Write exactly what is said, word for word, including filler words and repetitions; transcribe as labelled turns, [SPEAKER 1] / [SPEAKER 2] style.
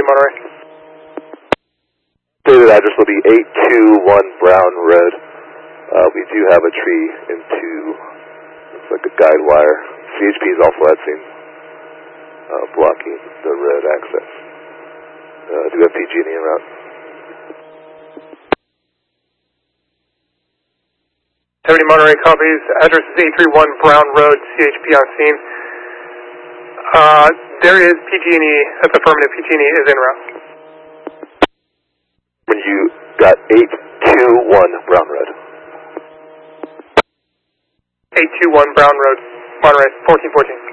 [SPEAKER 1] seventy Monterey.
[SPEAKER 2] Stated address will be eight two one Brown Road. Uh, we do have a tree into, looks like a guide wire. C H P is also at scene, uh, blocking the road access. Uh, do we have P G and E en route?
[SPEAKER 1] seventy Monterey copies. Address is eight three one Brown Road, C H P on scene. Uh, there is P G and E, that's affirmative, P G and E is en route.
[SPEAKER 2] When you got eight two one Brown Road.
[SPEAKER 1] eight two one Brown Road, Monterey, fourteen fourteen.